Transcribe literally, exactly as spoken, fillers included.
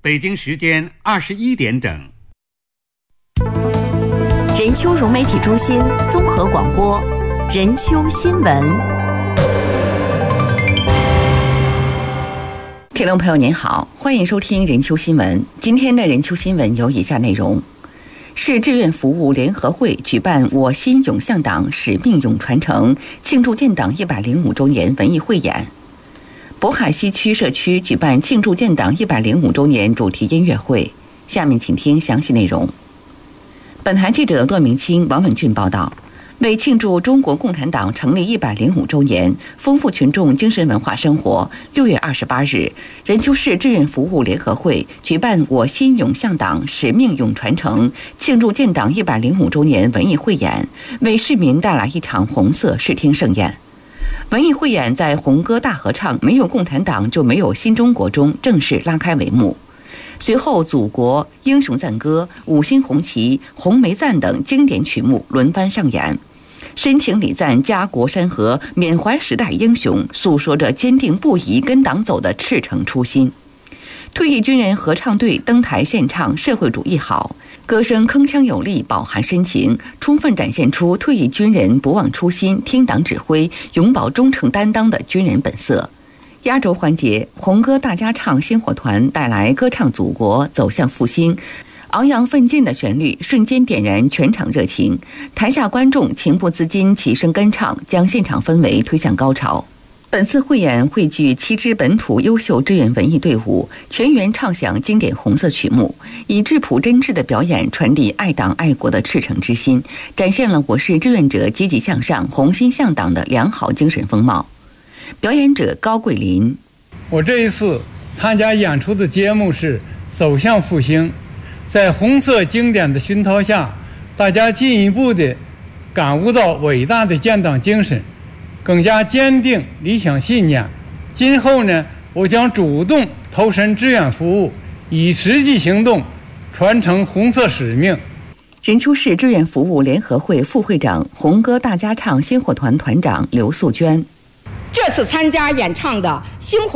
北京时间二十一点整。 任丘融媒体中心综合广播，任丘新闻。 听众朋友您好，欢迎收听任丘新闻。今天的任丘新闻有以下内容：市志愿服务联合会举办我心永向党，使命永传承庆祝建党一百零五周年文艺汇演；渤海西区社区举办庆祝建党一百零五周年主题音乐会。下面请听详细内容。本台记者骆明清、王文俊报道。为庆祝中国共产党成立一百零五周年，丰富群众精神文化生活，六月二十八日，任丘市志愿服务联合会举办我心永向党，使命永传承庆祝建党一百零五周年文艺汇演，为市民带来一场红色视听盛宴。文艺汇演在红歌大合唱没有共产党就没有新中国中正式拉开帷幕。随后，祖国英雄赞歌、五星红旗、红梅赞等经典曲目轮番上演，深情礼赞家国山河，缅怀时代英雄，诉说着坚定不移跟党走的赤诚初心。退役军人合唱队登台献唱《社会主义好》，歌声铿锵有力，饱含深情，充分展现出退役军人不忘初心、听党指挥、永葆忠诚担当的军人本色。压轴环节，红歌大家唱星火团带来歌唱祖国，走向复兴，昂扬奋进的旋律瞬间点燃全场热情，台下观众情不自禁齐声跟唱，将现场氛围推向高潮。本次汇演汇聚七支本土优秀志愿文艺队伍，全员唱响经典红色曲目，以质朴真挚的表演传递爱党爱国的赤诚之心，展现了我市志愿者积极向上、红心向党的良好精神风貌。表演者高桂林： 我这一次参加演出的节目是走向复兴，在红色经典的熏陶下，大家进一步的感悟到伟大的建党精神，更加坚定理想信念。今后呢，我将主动投身志愿服务，以实际行动传承红色使命。 任丘市志愿服务联合会副会长、红歌大家唱星火团团长刘素娟： 这次参加演唱的星火